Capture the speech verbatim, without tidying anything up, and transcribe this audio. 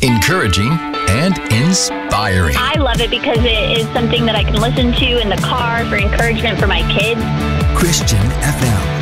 encouraging, and inspiring. I love it because it is something that I can listen to in the car for encouragement for my kids. Christian F M.